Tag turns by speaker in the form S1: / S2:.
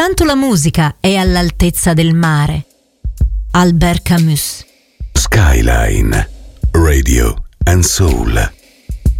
S1: Soltanto la musica è all'altezza del mare. Albert Camus.
S2: Skyline, Radio and Soul.